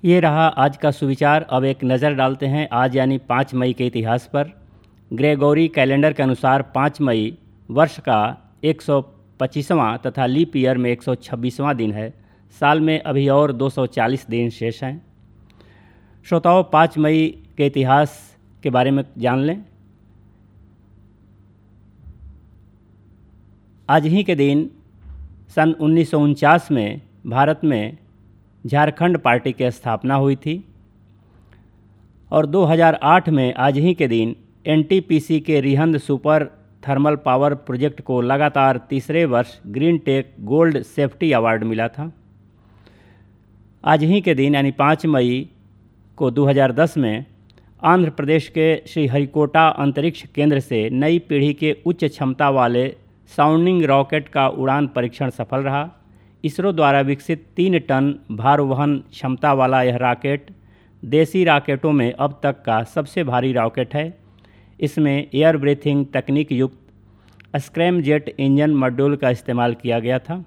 ये रहा आज का सुविचार। अब एक नज़र डालते हैं आज यानी 5 मई के इतिहास पर। ग्रेगोरी कैलेंडर के अनुसार 5 मई वर्ष का 125वां तथा लीप ईयर में 126वां दिन है। साल में अभी और 240 दिन शेष हैं। श्रोताओं, 5 मई के इतिहास के बारे में जान लें। आज ही के दिन सन 1949 में भारत में झारखंड पार्टी की स्थापना हुई थी और 2008 में आज ही के दिन एनटीपीसी के Rihand super thermal power project को लगातार तीसरे वर्ष green take gold safety award मिला था। आज ही के दिन यानी 5 मई को 2010 में आंध्र प्रदेश के श्रीहरिकोटा अंतरिक्ष केंद्र से नई पीढ़ी के उच्च क्षमता वाले साउंडिंग रॉकेट का उड़ान परीक्षण सफल रहा। इसरो द्वारा विकसित 3 टन भार वहन क्षमता वाला यह रॉकेट देसी रॉकेटों में अब तक का सबसे भारी रॉकेट है। इसमें एयर ब्रीथिंग तकनीक युक्त स्क्रैम जेट इंजन मॉड्यूल का इस्तेमाल किया गया था।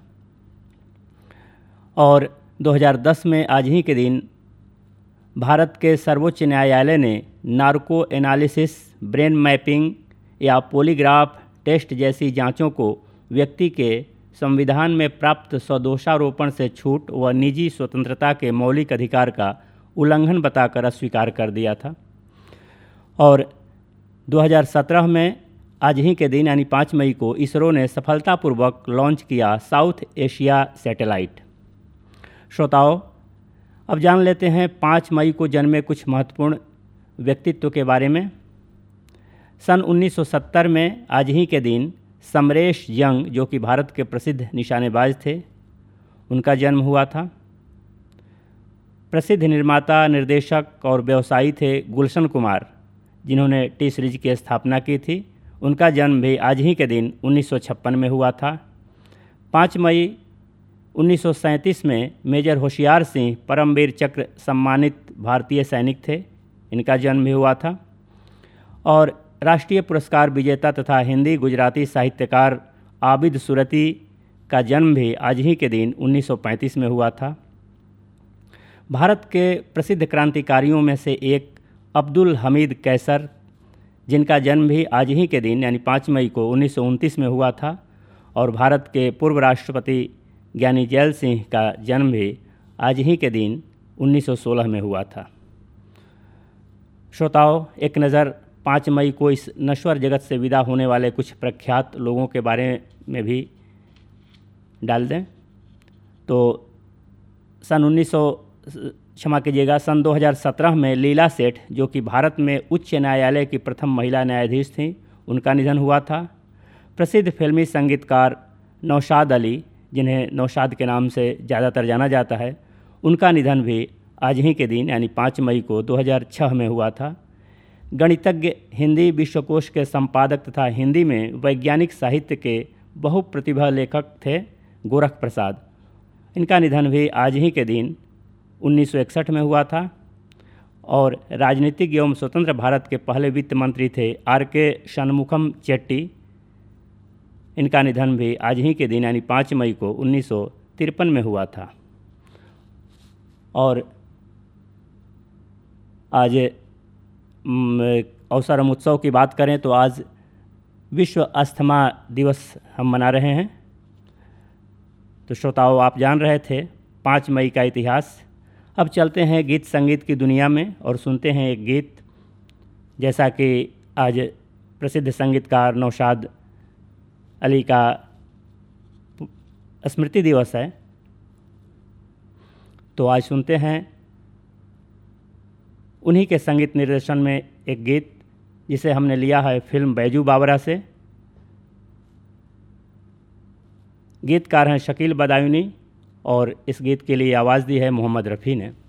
और 2010 में आज ही के दिन भारत के सर्वोच्च न्यायालय ने नार्को एनालिसिस, ब्रेन मैपिंग या पॉलीग्राफ टेस्ट जैसी जांचों को व्यक्ति के संविधान में प्राप्त स्वदोषारोपण से छूट व निजी स्वतंत्रता के मौलिक अधिकार का उल्लंघन बताकर अस्वीकार कर दिया था। और 2017 में आज ही के दिन यानी 5 मई को इसरो ने सफलतापूर्वक लॉन्च किया साउथ एशिया सैटेलाइट। श्रोताओं, अब जान लेते हैं 5 मई को जन्मे कुछ महत्वपूर्ण व्यक्तित्व के बारे में। सन 1970 में आज ही के दिन समरेश यंग, जो कि भारत के प्रसिद्ध निशानेबाज थे, उनका जन्म हुआ था। प्रसिद्ध निर्माता, निर्देशक और व्यवसायी थे गुलशन कुमार, जिन्होंने टी सीरीज की स्थापना की थी। उनका जन्म भी आज ही के दिन 1956 में हुआ था। 5 मई 1937 में मेजर होशियार सिंह परमवीर चक्र सम्मानित भारतीय सैनिक थे। इनका जन्म भी हुआ था। और राष्ट्रीय पुरस्कार विजेता तथा हिंदी गुजराती साहित्यकार आबिद सुरती का जन्म भी आज ही के दिन 1935 में हुआ था। भारत के प्रसिद्ध क्रांतिकारियों में से एक अब्दुल हमीद कैसर, जिनका जन्म भी आज ही के दिन यानी 5 मई को 1929 में हुआ था। और भारत के पूर्व राष्ट्रपति ज्ञानी जैल सिंह का जन्म भी आज ही के दिन 1916 में हुआ था। श्रोताओं, एक नज़र 5 मई को इस नश्वर जगत से विदा होने वाले कुछ प्रख्यात लोगों के बारे में भी डाल दें। तो सन 2017 में लीला सेठ, जो कि भारत में उच्च न्यायालय की प्रथम महिला न्यायाधीश थीं, उनका निधन हुआ था। प्रसिद्ध फिल्मी संगीतकार नौशाद अली, जिन्हें नौशाद के नाम से ज़्यादातर जाना जाता है, उनका निधन भी आज ही के दिन यानी 5 मई को 2006 में हुआ था। गणितज्ञ, हिंदी विश्वकोश के संपादक तथा हिंदी में वैज्ञानिक साहित्य के बहुप्रतिभा लेखक थे गोरख प्रसाद। इनका निधन भी आज ही के दिन 1961 में हुआ था। और राजनीतिक एवं स्वतंत्र भारत के पहले वित्त मंत्री थे आर.के. षणमुखम चेट्टी। इनका निधन भी आज ही के दिन यानी 5 मई को 1953 में हुआ था। और आज अवसरम उत्सव की बात करें तो आज विश्व अस्थमा दिवस हम मना रहे हैं। तो श्रोताओं, आप जान रहे थे 5 मई का इतिहास। अब चलते हैं गीत संगीत की दुनिया में और सुनते हैं एक गीत। जैसा कि आज प्रसिद्ध संगीतकार नौशाद अली का स्मृति दिवस है, तो आज सुनते हैं उन्हीं के संगीत निर्देशन में एक गीत, जिसे हमने लिया है फिल्म बैजू बावरा से। गीतकार हैं शकील बदायूनी और इस गीत के लिए आवाज़ दी है मोहम्मद रफ़ी ने।